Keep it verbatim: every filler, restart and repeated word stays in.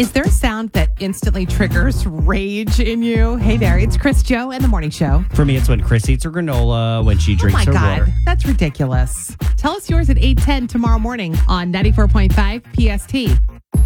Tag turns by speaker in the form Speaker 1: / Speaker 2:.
Speaker 1: Is there a sound that instantly triggers rage in you? Hey there, it's Chris Joe and the Morning Show.
Speaker 2: For me, it's when Chris eats her granola, when she drinks
Speaker 1: oh my
Speaker 2: her
Speaker 1: God,
Speaker 2: water.
Speaker 1: That's ridiculous. Tell us yours at eight ten tomorrow morning on ninety-four point five P S T.